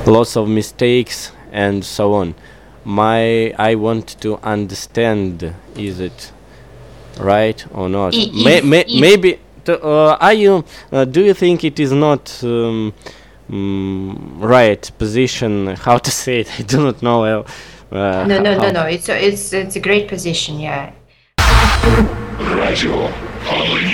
lots of mistakes and so on. I want to understand, is it right or not? Maybe do you think it is not right position? How to say it? I do not know. No. It's a great position. Yeah. Gradual harmony.